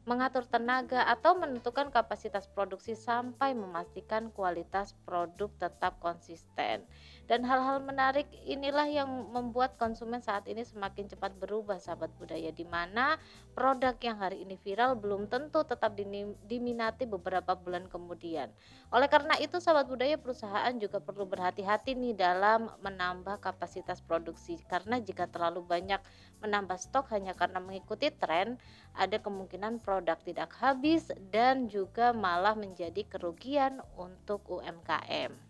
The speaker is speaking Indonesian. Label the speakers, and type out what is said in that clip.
Speaker 1: mengatur tenaga, atau menentukan kapasitas produksi sampai memastikan kualitas produk tetap konsisten. Dan hal-hal menarik inilah yang membuat konsumen saat ini semakin cepat berubah, sahabat budaya, di mana produk yang hari ini viral belum tentu tetap diminati beberapa bulan kemudian. Oleh karena itu, sahabat budaya, perusahaan juga perlu berhati-hati nih dalam menambah kapasitas produksi, karena jika terlalu banyak menambah stok hanya karena mengikuti tren, ada kemungkinan produk tidak habis dan juga malah menjadi kerugian untuk UMKM.